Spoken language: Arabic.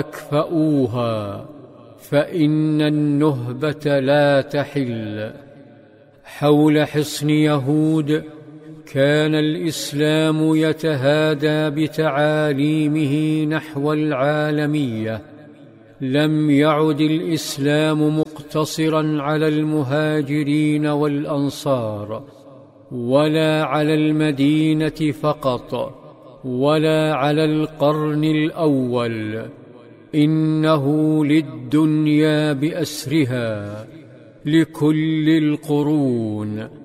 اكفؤوها، فإن النهبة لا تحل. حول حصن يهود كان الإسلام يتهادى بتعاليمه نحو العالمية. لم يعد الإسلام مقتصرا على المهاجرين والأنصار، ولا على المدينة فقط، ولا على القرن الأول. إنه للدنيا بأسرها، لكل القرون.